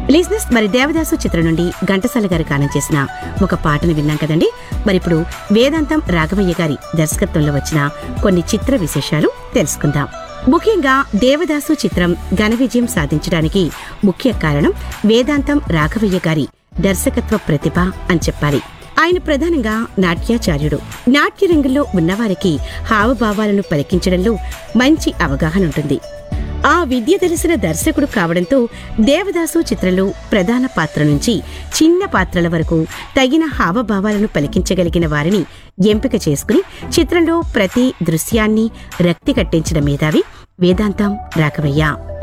Listeners, మరి దేవదాసు చిత్రం నుండి ఘంటసాల గారు గానం చేసిన ఒక పాటను విన్నాం కదండి. మరిప్పుడు వేదాంతం రాఘవయ్య గారి దర్శకత్వంలో వచ్చిన కొన్ని చిత్ర విశేషాలు తెలుసుకుందాం. ముఖ్యంగా దేవదాసు చిత్రం ఘన విజయం సాధించడానికి ముఖ్య కారణం వేదాంతం రాఘవయ్య గారి దర్శకత్వ ప్రతిభ అని చెప్పాలి. ఆయన ప్రధానంగా నాట్యాచార్యుడు. నాట్యరంగంలో ఉన్నవారికి హావభావాలను పలికించడంలో మంచి అవగాహన ఉంటుంది. ఆ విద్య తెలిసిన దర్శకుడు కావడంతో దేవదాసు చిత్రంలో ప్రధాన పాత్ర నుంచి చిన్న పాత్రల వరకు తగిన హావభావాలను పలికించగలిగిన వారిని ఎంపిక చేసుకుని చిత్రంలో ప్రతి దృశ్యాన్ని రక్తి కట్టించిన మేధావి వేదాంతం రాఘవయ్య.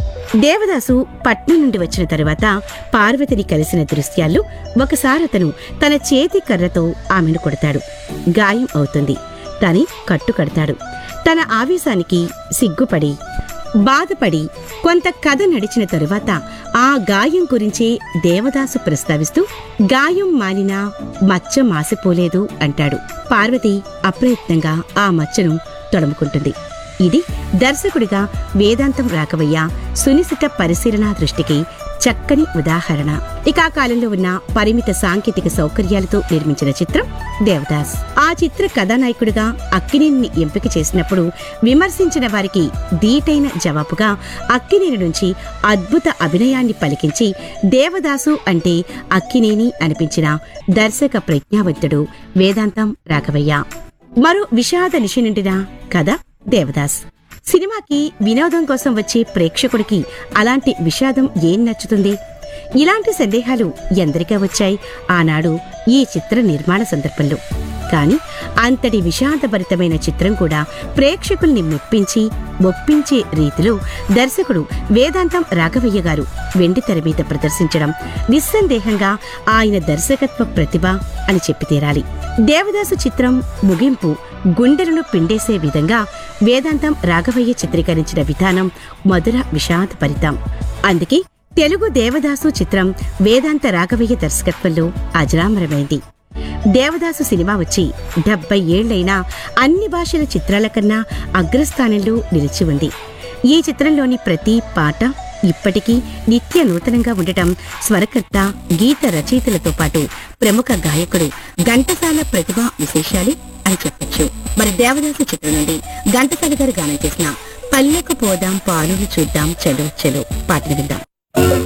దేవదాసు పట్నం నుండి వచ్చిన తరువాత పార్వతిని కలిసిన దృశ్యాల్లో ఒకసారి అతను తన చేతి కర్రతో ఆమెను కొడతాడు. గాయం అవుతుంది. తని కట్టుకడతాడు. తన ఆవేశానికి సిగ్గుపడి బాధపడి కొంత కథ నడిచిన తరువాత ఆ గాయం గురించే దేవదాసు ప్రస్తావిస్తూ గాయం మానినా మచ్చ మాసిపోలేదు అంటాడు. పార్వతి అప్రయత్నంగా ఆ మచ్చను తొడముకుంటుంది. ఇది దర్శకుడిగా వేదాంతం రాఘవయ్య సునిశిత పరిశీలనా దృష్టికి చక్కని ఉదాహరణ. ఇక ఆ కాలంలో ఉన్న పరిమిత సాంకేతిక సౌకర్యాలతో నిర్మించిన చిత్రం దేవదాస్. ఆ చిత్ర కథానాయకుడిగా అక్కినేనిని ఎంపిక చేసినప్పుడు విమర్శించిన వారికి ధీటైన జవాబుగా అక్కినేని నుంచి అద్భుత అభినయాన్ని పలికించి దేవదాసు అంటే అక్కినేని అనిపించిన దర్శక ప్రజ్ఞావంతుడు వేదాంతం రాఘవయ్య. మరో విషాద నిశి నిండిన కథ దేవదాస్. సినిమాకి వినోదం కోసం వచ్చే ప్రేక్షకుడికి అలాంటి విషాదం ఏం నచ్చుతుంది? ఇలాంటి సందేహాలు ఎందరికీ వచ్చాయి ఆనాడు ఈ చిత్ర నిర్మాణ సందర్భంలో. కాని అంతటి విషాదభరితమైన చిత్రం కూడా ప్రేక్షకుల్ని ఒప్పించే రీతిలో దర్శకుడు వేదాంతం రాఘవయ్య గారు వెండితెర మీద ప్రదర్శించడం నిస్సందేహంగా ఆయన దర్శకత్వ ప్రతిభ అని చెప్పి తీరాలి. దేవదాసు చిత్రం ముగింపు గుండెలను పిండేసే విధంగా వేదాంతం రాఘవయ్య చిత్రీకరించిన విధానం మధుర విషాదభరితం. అందుకే తెలుగు దేవదాసు చిత్రం వేదాంత రాఘవయ్య దర్శకత్వంలో అజరామరమైంది. దేవదాసు సినిమా వచ్చి 70 ఏళ్లైనా అన్ని భాషల చిత్రాల కన్నా అగ్రస్థానంలో నిలిచి ఉంది. ఈ చిత్రంలోని ప్రతి పాట ఇప్పటికీ నిత్య నూతనంగా ఉండటం స్వరకర్త గీత రచయితలతో పాటు ప్రముఖ గాయకుడు ఘంటసాల ప్రతిభా విశేషాలు అని చెప్పచ్చు. మరి దేవదాసు చిత్రం నుండి ఘంటసాల గారు గానం చేసిన పల్లెకు పోదాం పాలును చూద్దాం చలో చలో పాటను విందాం.